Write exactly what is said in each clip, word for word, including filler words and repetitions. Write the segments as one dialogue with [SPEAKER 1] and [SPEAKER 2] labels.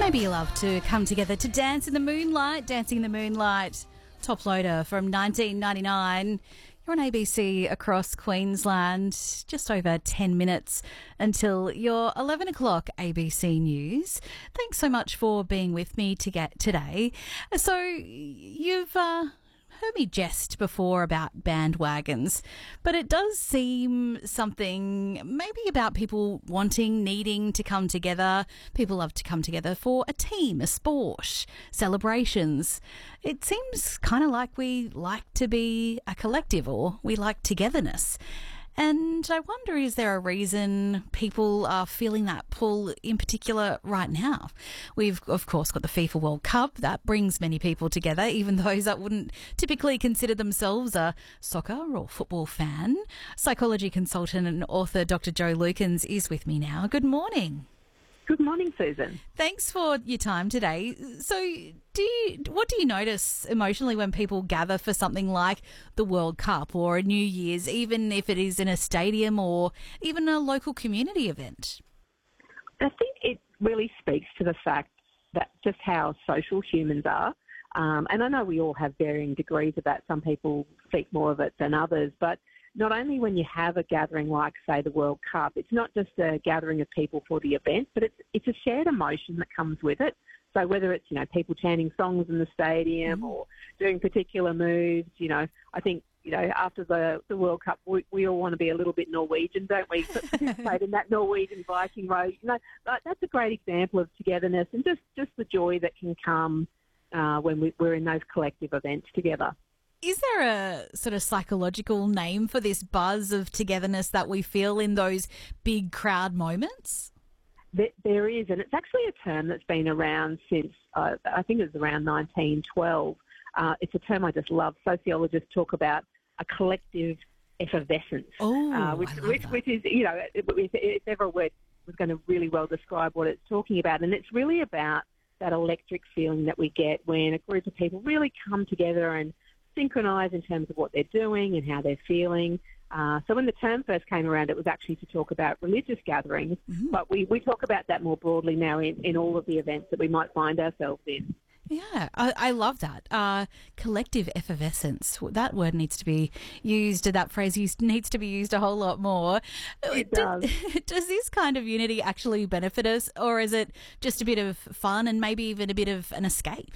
[SPEAKER 1] Maybe you love to come together to dance in the moonlight. Dancing in the Moonlight, top loader from nineteen ninety-nine. You're on A B C across Queensland. Just over ten minutes until your eleven o'clock A B C News. Thanks so much for being with me to get today. So you've uh, heard me jest before about bandwagons, but it does seem something maybe about people wanting, needing to come together. People love to come together for a team, a sport, celebrations. It seems kind of like we like to be a collective, or we like togetherness. And I wonder, is there a reason people are feeling that pull in particular right now? We've, of course, got the FIFA World Cup. That brings many people together, even those that wouldn't typically consider themselves a soccer or football fan. Psychology consultant and author Doctor Jo Lukens is with me now. Good morning.
[SPEAKER 2] Good morning, Susan.
[SPEAKER 1] Thanks for your time today. So do you, what do you notice emotionally when people gather for something like the World Cup or a New Year's, even if it is in a stadium or even a local community event?
[SPEAKER 2] I think it really speaks to the fact that just how social humans are. Um, and I know we all have varying degrees of that. Some people seek more of it than others, but not only when you have a gathering like, say, the World Cup, it's not just a gathering of people for the event, but it's it's a shared emotion that comes with it. So whether it's, you know, people chanting songs in the stadium mm-hmm. or doing particular moves, you know, I think, you know, after the, the World Cup, we, we all want to be a little bit Norwegian, don't we? Participate in that Norwegian Viking road. You know, that's a great example of togetherness and just, just the joy that can come uh, when we, we're in those collective events together.
[SPEAKER 1] Is there a sort of psychological name for this buzz of togetherness that we feel in those big crowd moments?
[SPEAKER 2] There is, and it's actually a term that's been around since, uh, I think it was around nineteen twelve. Uh, it's a term I just love. Sociologists talk about a collective effervescence,
[SPEAKER 1] oh,
[SPEAKER 2] uh, which,
[SPEAKER 1] I love
[SPEAKER 2] which,
[SPEAKER 1] that.
[SPEAKER 2] which is, you know, if ever a word was going to really well describe what it's talking about. And it's really about that electric feeling that we get when a group of people really come together and synchronise in terms of what they're doing and how they're feeling. Uh, so when the term first came around, it was actually to talk about religious gatherings, mm-hmm. but we, we talk about that more broadly now in, in all of the events that we might find ourselves in.
[SPEAKER 1] Yeah, I, I love that. Uh, collective effervescence. That word needs to be used, that phrase used, needs to be used a whole lot more.
[SPEAKER 2] It does.
[SPEAKER 1] Does this kind of unity actually benefit us, or is it just a bit of fun and maybe even a bit of an escape?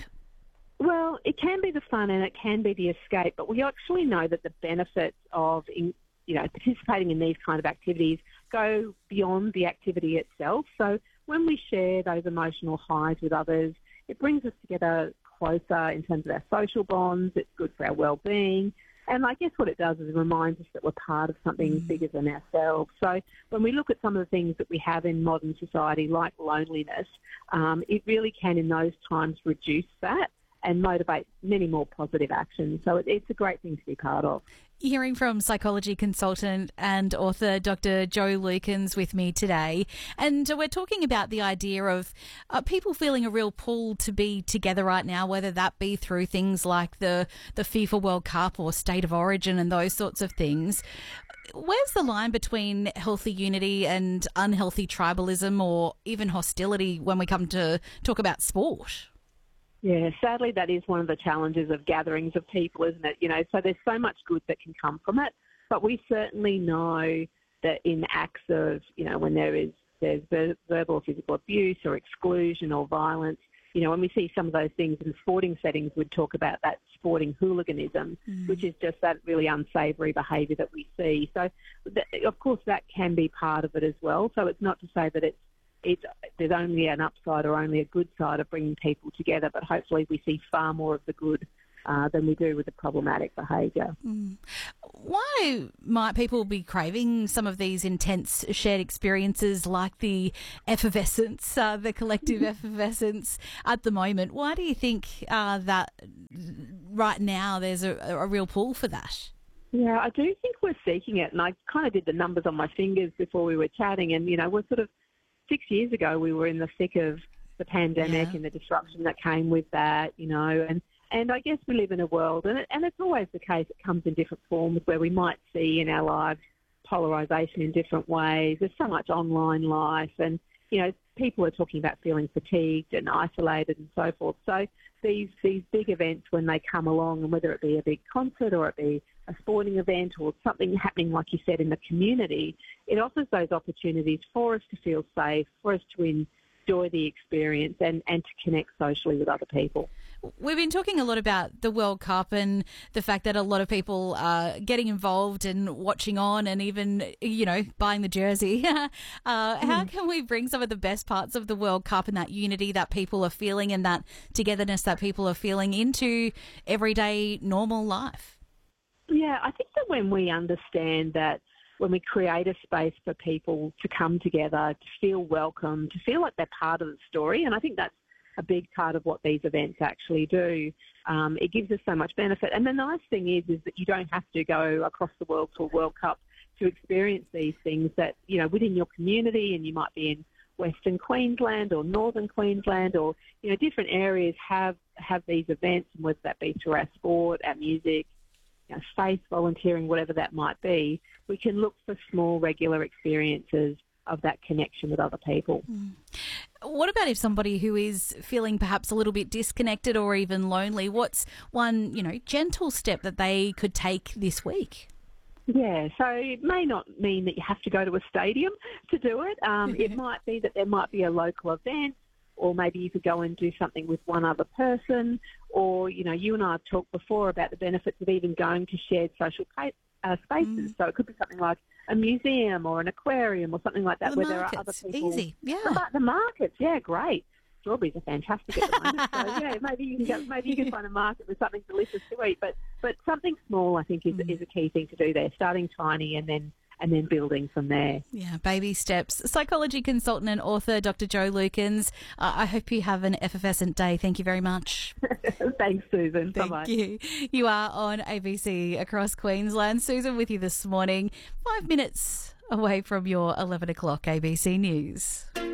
[SPEAKER 2] Well, it can be the fun and it can be the escape, but we actually know that the benefits of, in, you know, participating in these kind of activities go beyond the activity itself. So when we share those emotional highs with others, it brings us together closer in terms of our social bonds. It's good for our well-being. And I guess what it does is it reminds us that we're part of something mm. bigger than ourselves. So when we look at some of the things that we have in modern society, like loneliness, um, it really can in those times reduce that and motivate many more positive actions. So it, it's a great thing to be part of.
[SPEAKER 1] Hearing from psychology consultant and author Doctor Jo Lukens with me today. And we're talking about the idea of uh, people feeling a real pull to be together right now, whether that be through things like the, the FIFA World Cup or State of Origin and those sorts of things. Where's the line between healthy unity and unhealthy tribalism or even hostility when we come to talk about sport?
[SPEAKER 2] Yeah, sadly, that is one of the challenges of gatherings of people, isn't it? You know, so there's so much good that can come from it, but we certainly know that in acts of, you know, when there is there's ver- verbal or physical abuse or exclusion or violence, you know, when we see some of those things in sporting settings, we'd talk about that sporting hooliganism, mm. which is just that really unsavoury behaviour that we see. So, th- of course, that can be part of it as well. So it's not to say that it's It's, there's only an upside or only a good side of bringing people together, but hopefully we see far more of the good uh, than we do with the problematic behaviour.
[SPEAKER 1] Mm. Why might people be craving some of these intense shared experiences like the effervescence, uh, the collective effervescence at the moment? Why do you think uh, that right now there's a, a real pull for that?
[SPEAKER 2] Yeah, I do think we're seeking it, and I kind of did the numbers on my fingers before we were chatting, and, you know, we're sort of Six years ago, we were in the thick of the pandemic yeah. and the disruption that came with that, you know, and, and I guess we live in a world, and, it, and it's always the case, it comes in different forms where we might see in our lives polarisation in different ways. There's so much online life, and, you know, people are talking about feeling fatigued and isolated and so forth. So these these big events, when they come along, and whether it be a big concert or it be a sporting event or something happening, like you said, in the community, it offers those opportunities for us to feel safe, for us to enjoy the experience and, and to connect socially with other people.
[SPEAKER 1] We've been talking a lot about the World Cup and the fact that a lot of people are getting involved and watching on and even, you know, buying the jersey. uh, mm. How can we bring some of the best parts of the World Cup and that unity that people are feeling and that togetherness that people are feeling into everyday normal life?
[SPEAKER 2] Yeah, I think that when we understand that, when we create a space for people to come together, to feel welcome, to feel like they're part of the story, and I think that's a big part of what these events actually do. Um, it gives us so much benefit. And the nice thing is, is that you don't have to go across the world to a World Cup to experience these things that, you know, within your community, and you might be in Western Queensland or Northern Queensland or, you know, different areas have, have these events, and whether that be through our sport, our music, you know, faith, volunteering, whatever that might be, we can look for small, regular experiences of that connection with other people.
[SPEAKER 1] Mm. What about if somebody who is feeling perhaps a little bit disconnected or even lonely? What's one, you know, gentle step that they could take this week?
[SPEAKER 2] Yeah, so it may not mean that you have to go to a stadium to do it. Um, it might be that there might be a local event, or maybe you could go and do something with one other person, or, you know, you and I have talked before about the benefits of even going to shared social pa- uh, spaces. Mm. So it could be something like a museum or an aquarium or something like that,
[SPEAKER 1] the
[SPEAKER 2] where
[SPEAKER 1] markets.
[SPEAKER 2] There are other people.
[SPEAKER 1] Easy, yeah.
[SPEAKER 2] The, the markets, yeah, great. Strawberries are fantastic at the moment. So yeah, maybe you can go, maybe you can find a market with something delicious to eat. But but something small, I think, is mm. is a key thing to do there. Starting tiny and then and then building from there.
[SPEAKER 1] Yeah, baby steps. Psychology consultant and author Doctor Jo Lukens. Uh, I hope you have an effervescent day. Thank you very much.
[SPEAKER 2] Thanks, Susan.
[SPEAKER 1] Thank
[SPEAKER 2] Bye-bye.
[SPEAKER 1] you. You are on A B C Across Queensland. Susan with you this morning. Five minutes away from your eleven o'clock A B C News.